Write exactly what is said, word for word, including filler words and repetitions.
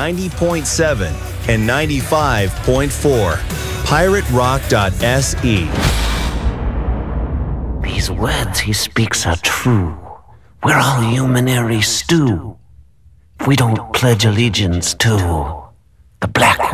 ninety point seven and ninety-five point four. pirate rock dot s e. These words he speaks are true. We're all humanary stew. We don't pledge allegiance to the Black